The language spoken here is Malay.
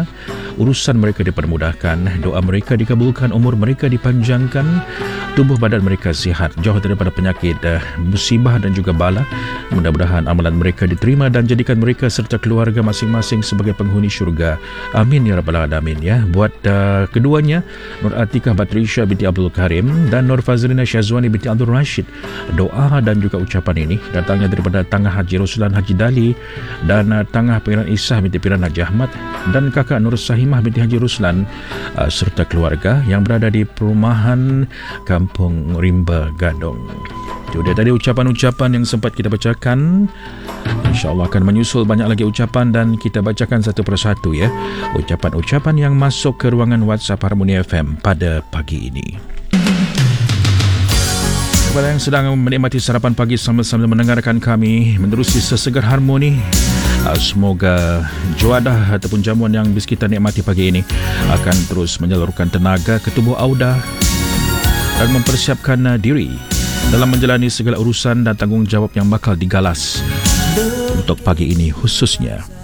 dunia, urusan mereka dipermudahkan, doa mereka dikabulkan, umur mereka dipanjangkan, tubuh badan mereka sihat, jauh daripada penyakit, musibah dan juga bala. Mudah-mudahan amalan mereka diterima dan jadikan mereka serta keluarga masing-masing sebagai penghuni syurga. Amin ya rabbal alamin ya. Buat keduanya, Nur Atikah Batrisha binti Abdul Karim dan Nur Fazlina Syazwani binti Abdul Rashid, doa dan juga ucapan ini datangnya daripada Tangah Haji Ruslan Haji Dali dan Tangah Pengiran Isah binti Piran Haji Ahmad dan kakak Nur Sahimah binti Haji Ruslan serta keluarga yang berada di perumahan Kampung Rimba Gadong. Itu dia tadi ucapan-ucapan yang sempat kita bacakan. InsyaAllah akan menyusul banyak lagi ucapan dan kita bacakan satu persatu ya. Ucapan-ucapan yang masuk ke ruangan WhatsApp Harmony FM pada pagi ini. Kepada yang sedang menikmati sarapan pagi sambil-sambil mendengarkan kami menerusi sesegar harmoni, semoga juadah ataupun jamuan yang bis kita nikmati pagi ini akan terus menyalurkan tenaga ke tubuh Auda dan mempersiapkan diri dalam menjalani segala urusan dan tanggungjawab yang bakal digalas untuk pagi ini khususnya.